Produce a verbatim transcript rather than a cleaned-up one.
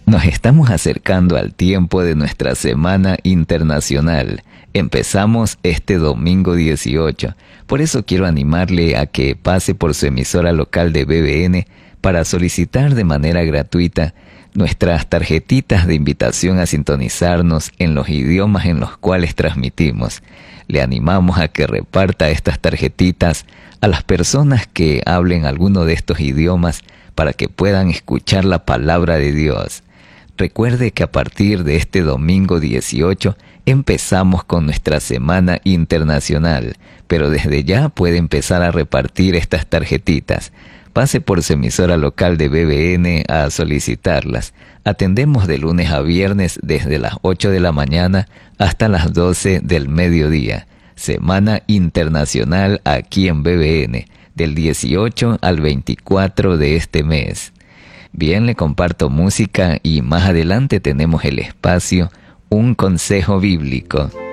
Nos estamos acercando al tiempo de nuestra Semana Internacional. Empezamos este domingo dieciocho. Por eso quiero animarle a que pase por su emisora local de B B N para solicitar de manera gratuita nuestras tarjetitas de invitación a sintonizarnos en los idiomas en los cuales transmitimos. Le animamos a que reparta estas tarjetitas a las personas que hablen alguno de estos idiomas para que puedan escuchar la palabra de Dios. Recuerde que a partir de este domingo dieciocho empezamos con nuestra Semana Internacional, pero desde ya puede empezar a repartir estas tarjetitas. Pase por su emisora local de B B N a solicitarlas. Atendemos de lunes a viernes desde las ocho de la mañana hasta las doce del mediodía. Semana Internacional aquí en B B N, del dieciocho al veinticuatro de este mes. Bien, le comparto música y más adelante tenemos el espacio Un Consejo Bíblico.